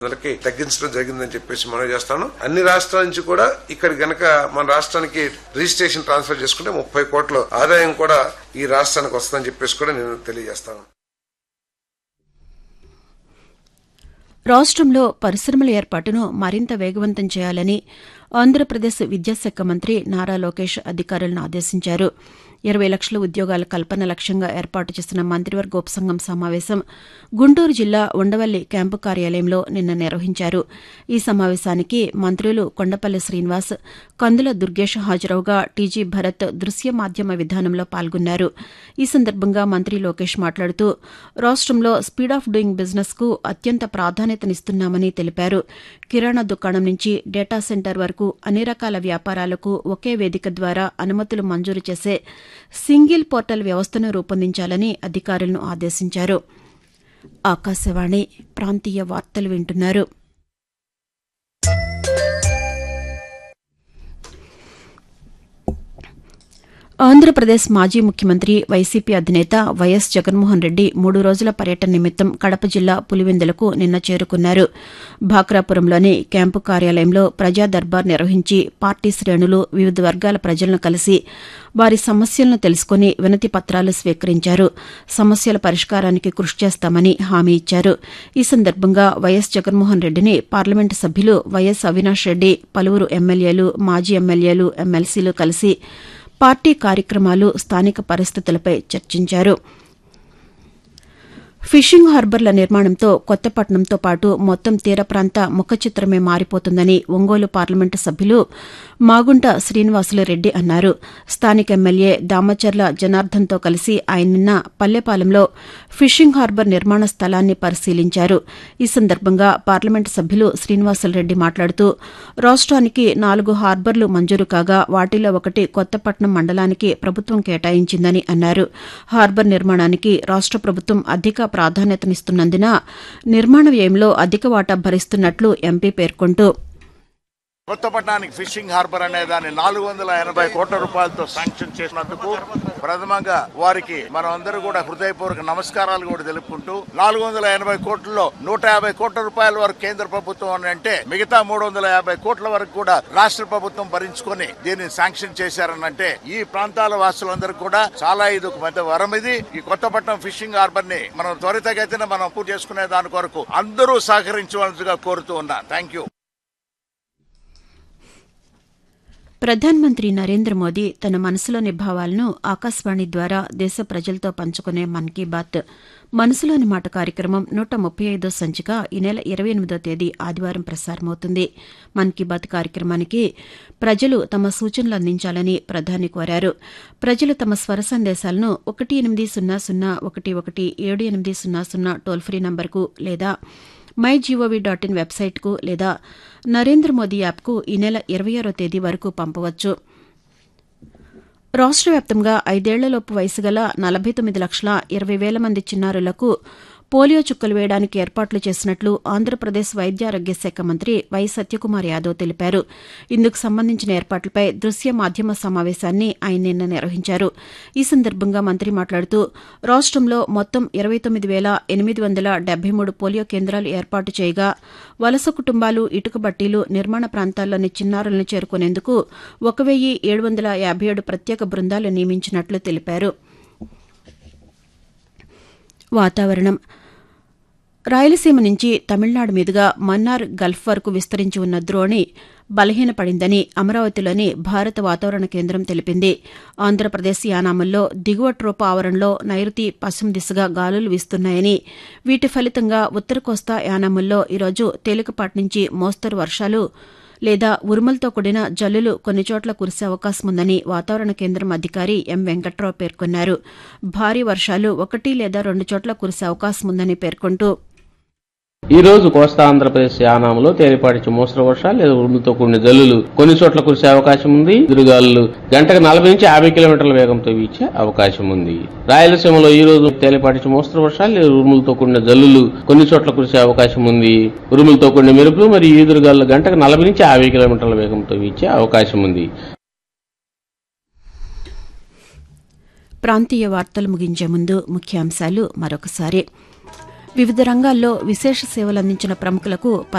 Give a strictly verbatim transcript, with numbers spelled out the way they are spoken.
అందరికి తగ్గించడం జరిగిందని చెప్పేసి మనం చేస్తాను. అన్ని రాష్ట్రాల నుంచి కూడా ఇక్కడ గనక మన రాష్ట్రానికి రిజిస్ట్రేషన్ ట్రాన్స్ఫర్ చేసుకుంటే ముప్పై కోట్ల ఆదాయం కూడా ఈ రాష్ట్రానికి వస్తుందని చెప్పేసి కూడా నేను తెలియజేస్తాను. రాష్ట్రంలో పరిశ్రమల ఏర్పాటును మరింత వేగవంతం చేయాలని ఆంధ్రప్రదేశ్ విద్యాశాఖ మంత్రి నారా లోకేష్ అధికారులను ఆదేశించారు. ఇరవై లక్షల ఉద్యోగాల కల్పన లక్ష్యంగా ఏర్పాటు చేసిన మంత్రివర్గ ఉపసంఘం సమావేశం గుంటూరు జిల్లా ఉండవల్లి క్యాంపు కార్యాలయంలో నిన్న నిర్వహించారు. ఈ సమావేశానికి మంత్రులు కొండపల్లి శ్రీనివాస్, కందుల దుర్గేష్ హాజరవగా టీజీ భరత్ దృశ్య మాధ్యమ విధానంలో పాల్గొన్నారు. ఈ సందర్భంగా మంత్రి లోకేష్ మాట్లాడుతూ రాష్ట్రంలో స్పీడ్ ఆఫ్ డూయింగ్ బిజినెస్ కు అత్యంత ప్రాధాన్యతనిస్తున్నామని తెలిపారు. కిరాణా దుకాణం నుంచి డేటా సెంటర్ వరకు అన్ని రకాల వ్యాపారాలకు ఒకే వేదిక ద్వారా అనుమతులు మంజూరు చేసే సింగిల్ పోర్టల్ వ్యవస్థను రూపొందించాలని అధికారులను ఆదేశించారు. ఆకాశవాణి ప్రాంతీయ వార్తలు వింటున్నారు. ఆంధ్రప్రదేశ్ మాజీ ముఖ్యమంత్రి వైసీపీ అధినేత వైఎస్ జగన్మోహన్ రెడ్డి మూడు రోజుల పర్యటన నిమిత్తం కడప జిల్లా పులివెందులకు నిన్న చేరుకున్నారు. భాక్రాపురంలోని క్యాంపు కార్యాలయంలో ప్రజా దర్బార్ నిర్వహించి పార్టీ శ్రేణులు, వివిధ వర్గాల ప్రజలను కలిసి వారి సమస్యలను తెలుసుకుని వినతి పత్రాలు స్వీకరించారు. సమస్యల పరిష్కారానికి కృషి చేస్తామని హామీ ఇచ్చారు. ఈ సందర్భంగా వైఎస్ జగన్మోహన్ రెడ్డిని పార్లమెంటు సభ్యులు వైఎస్ అవినాష్ రెడ్డి, పలువురు ఎమ్మెల్యేలు, మాజీ ఎమ్మెల్యేలు, ఎమ్మెల్సీలు కలిసి పార్టీ కార్యక్రమాలు, స్థానిక పరిస్థితులపై చర్చించారు. ఫిషింగ్ హార్బర్ల నిర్మాణంతో కొత్తపట్నంతో పాటు మొత్తం తీర ప్రాంత ముఖ చిత్రమే మారిపోతుందని ఒంగోలు పార్లమెంటు సభ్యులు మాగుంట శ్రీనివాసులురెడ్డి అన్నారు. స్థానిక ఎమ్మెల్యే దామచర్ల జనార్దన్తో కలిసి ఆయన నిన్న పల్లెపాలెంలో ఫిషింగ్ హార్బర్ నిర్మాణ స్థలాన్ని పరిశీలించారు. ఈ సందర్భంగా పార్లమెంటు సభ్యులు శ్రీనివాసులురెడ్డి మాట్లాడుతూ రాష్ట్రానికి నాలుగు హార్బర్లు మంజూరు కాగా వాటిలో ఒకటి కొత్తపట్నం మండలానికి ప్రభుత్వం కేటాయించిందని అన్నారు. హార్బర్ నిర్మాణానికి రాష్ట్ర ప్రభుత్వం అధిక ప్రాధాన్యతనిస్తున్నందున నిర్మాణ వ్యయంలో అధిక వాటా భరిస్తున్నట్లు ఎంపీ పేర్కొంటూ కొత్తపట్నానికి ఫిషింగ్ హార్బర్ అనే దాన్ని నాలుగు వందల ఎనభై కోట్ల రూపాయలతో శాంక్షన్ చేసినందుకు ప్రథమంగా వారికి మనం అందరూ కూడా హృదయపూర్వక నమస్కారాలు కూడా తెలుపుకుంటూ నాలుగు వందల ఎనభై కోట్లలో నూట యాభై కోట్ల రూపాయల వరకు కేంద్ర ప్రభుత్వం అని అంటే మిగతా మూడు వందల యాభై కోట్ల వరకు కూడా రాష్ట్ర ప్రభుత్వం భరించుకొని దీన్ని శాంక్షన్ చేశారనంటే ఈ ప్రాంతాల వాసులందరూ కూడా చాలా ఇది ఒక పెద్ద వరం. ఇది ఈ కొత్తపట్నం ఫిషింగ్ హార్బర్ ని మనం త్వరితగతిన మనం పూర్తి చేసుకునే దాని కొరకు అందరూ సహకరించవలసిగా కోరుతూ ఉన్నా. Thank you. ప్రధానమంత్రి నరేంద్ర మోదీ తన మనసులోని భావాలను ఆకాశవాణి ద్వారా దేశ ప్రజలతో పంచుకునే మన్ కీ బాత్ మనసులోని మాట కార్యక్రమం నూట ముప్పై ఐదో సంచిక ఈ నెల ఇరవై ఎనిమిదో తేదీ ఆదివారం ప్రసారమవుతుంది. మన్ కీ బాత్ కార్యక్రమానికి ప్రజలు తమ సూచనలు అందించాలని ప్రధాని కోరారు. ప్రజలు తమ స్వర సందేశాలను ఒకటి ఎనిమిది సున్నా సున్నా ఒకటి ఒకటి ఏడు ఎనిమిది సున్నా సున్నా టోల్ ఫ్రీ నంబర్కు లేదా మై జీఓవీ డాట్ ఇన్ వెబ్సైట్కు లేదా నరేంద్ర మోదీ యాప్కు ఈ నెల ఇరవై ఆరో తేదీ వరకు పంపవచ్చు. రాష్ట్ర వ్యాప్తంగా ఐదేళ్లలోపు వయసు గల నలభై తొమ్మిది లక్షల ఇరవై వేల మంది చిన్నారులకు పోలియో చుక్కలు వేయడానికి ఏర్పాట్లు చేసినట్లు ఆంధ్రప్రదేశ్ వైద్య ఆరోగ్య శాఖ మంత్రి వై సత్యకుమార్ యాదవ్ తెలిపారు. ఇందుకు సంబంధించిన ఏర్పాట్లపై దృశ్య మాధ్యమ సమావేశాన్ని ఆయన నిన్న నిర్వహించారు. ఈ సందర్భంగా మంత్రి మాట్లాడుతూ రాష్ట్రంలో మొత్తం ఇరవై తొమ్మిది వేల ఎనిమిది వందల డెబ్బై మూడు పోలియో కేంద్రాలు ఏర్పాటు చేయగా వలస కుటుంబాలు, ఇటుక బట్టీలు, నిర్మాణ ప్రాంతాల్లోని చిన్నారులను చేరుకునేందుకు ఒక వెయ్యి ఏడు వందల యాభై ఏడు ప్రత్యేక బృందాలు నియమించినట్లు తెలిపారు. వాతావరణం. రాయలసీమ నుంచి తమిళనాడు మీదుగా మన్నార్ గల్ఫ్ వరకు విస్తరించి ఉన్న ద్రోణి బలహీనపడిందని అమరావతిలోని భారత వాతావరణ కేంద్రం తెలిపింది. ఆంధ్రప్రదేశ్ యానాముల్లో దిగువ ట్రోపా ఆవరణలో నైరుతి పశ్చిమ దిశగా గాలులు వీస్తున్నాయని, వీటి ఫలితంగా ఉత్తర కోస్తా యానాముల్లో ఈరోజు తేలికపాటి నుంచి మోస్తరు వర్షాలు లేదా ఉరుములతో కూడిన జల్లులు కొన్ని చోట్ల కురిసే అవకాశం ఉందని వాతావరణ కేంద్రం అధికారి ఎం వెంకట్రావు పేర్కొన్నారు. భారీ వర్షాలు ఒకటి లేదా రెండు చోట్ల కురిసే అవకాశం ఉందని పేర్కొంటూ ఈ రోజు కోస్తా ఆంధ్రప్రదేశ్ యానాంలో తేలిపాటి మోస్తరు వర్షాలు లేదా ఉరుములతో కూడిన జల్లులు కొన్ని చోట్ల కురిసే అవకాశం ఉంది. ఎదురుగాలులు గంటకు నలభై నుంచి యాభై కిలోమీటర్ల వేగంతో వీచే అవకాశం ఉంది. రాయలసీమలో ఈ రోజు తేలిపాటి మోస్తరు వర్షాలు లేదా ఉరుములతో కూడిన జల్లులు కొన్ని చోట్ల కురిసే అవకాశం ఉంది. ఉరుములతో కూడిన మెరుపులు మరియు ఈదురుగాలులు గంటకు నలభై నుంచి యాభై కిలోమీటర్ల వేగంతో వీచే అవకాశం ఉంది. ప్రాంతీయ వార్తలు ముగించే ముందు ముఖ్యాంశాలు మరొకసారి. వివిధ రంగాల్లో విశేష సేవలందించిన ప్రముఖులకు